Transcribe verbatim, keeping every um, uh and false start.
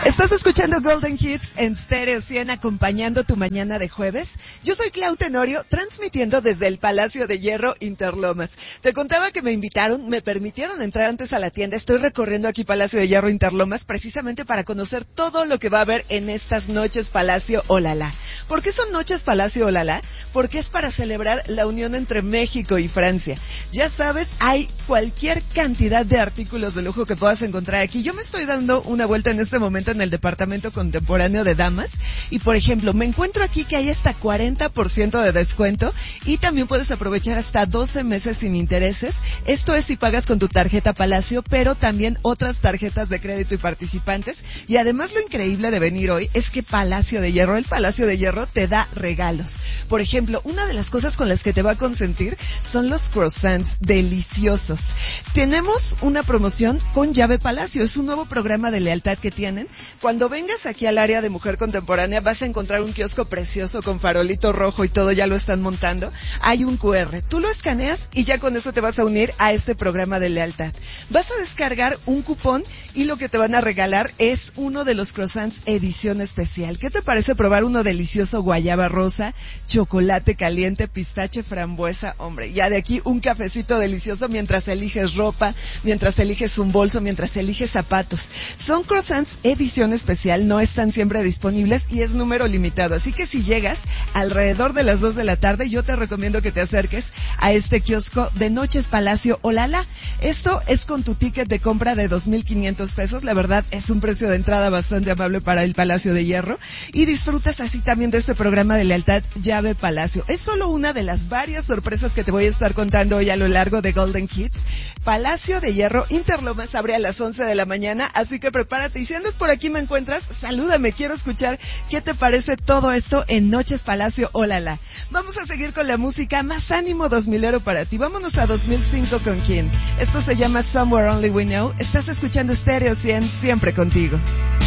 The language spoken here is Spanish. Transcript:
Estás escuchando Golden Hits en Stereo cien, acompañando tu mañana de jueves. Yo soy Clau Tenorio, transmitiendo desde el Palacio de Hierro Interlomas. Te contaba que me invitaron, me permitieron entrar antes a la tienda. Estoy recorriendo aquí Palacio de Hierro Interlomas precisamente para conocer todo lo que va a haber en estas noches Palacio Olala. ¿Por qué son noches Palacio Olala? Porque es para celebrar la unión entre México y Francia. Ya sabes, hay cualquier cantidad de artículos de lujo que puedas encontrar aquí. Yo me estoy dando una vuelta en este momento en el departamento contemporáneo de damas y, por ejemplo, me encuentro aquí que hay hasta cuarenta por ciento de descuento y también puedes aprovechar hasta doce meses sin intereses. Esto es si pagas con tu tarjeta Palacio, pero también otras tarjetas de crédito y participantes. Y además lo increíble de venir hoy es que Palacio de Hierro, el Palacio de Hierro te da regalos. Por ejemplo, una de las cosas con las que te va a consentir son los croissants deliciosos. Tenemos una promoción con Llave Palacio, es un nuevo programa de lealtad que tienen. Cuando vengas aquí al área de mujer contemporánea vas a encontrar un kiosco precioso con farolito rojo y todo, ya lo están montando. Hay un cu erre, tú lo escaneas y ya con eso te vas a unir a este programa de lealtad. Vas a descargar un cupón y lo que te van a regalar es uno de los croissants edición especial. ¿Qué te parece probar uno delicioso guayaba rosa, chocolate caliente, pistache, frambuesa? Hombre, ya de aquí un cafecito delicioso mientras eliges ropa, mientras eliges un bolso, mientras eliges zapatos. Son croissants edición especial, no están siempre disponibles y es número limitado. Así que si llegas alrededor de las dos de la tarde, yo te recomiendo que te acerques a este kiosco de Noches Palacio Olala. Esto es con tu ticket de compra de dos mil quinientos pesos. La verdad es un precio de entrada bastante amable para el Palacio de Hierro. Y disfrutas así también de este programa de lealtad Llave Palacio. Es solo una de las varias sorpresas que te voy a estar contando hoy a lo largo de Golden Hits. Palacio de Hierro Interlomas abre a las once de la mañana, así que prepárate. Y si andas por aquí me encuentras, salúdame, quiero escuchar qué te parece todo esto en Noches Palacio Olala. Vamos a seguir con la música, más ánimo dos milero para ti. Vámonos a dos mil cinco con quién. Esto se llama Somewhere Only We Know. Estás escuchando Stereo cien, siempre contigo.